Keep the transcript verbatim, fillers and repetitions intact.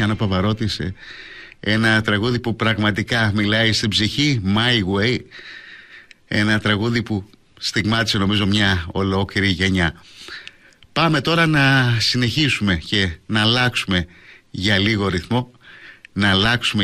Γιάννα Παβαρότη, ένα τραγούδι που πραγματικά μιλάει στην ψυχή, My Way. Ένα τραγούδι που στιγμάτισε νομίζω μια ολόκληρη γενιά. Πάμε τώρα να συνεχίσουμε και να αλλάξουμε για λίγο ρυθμό, να αλλάξουμε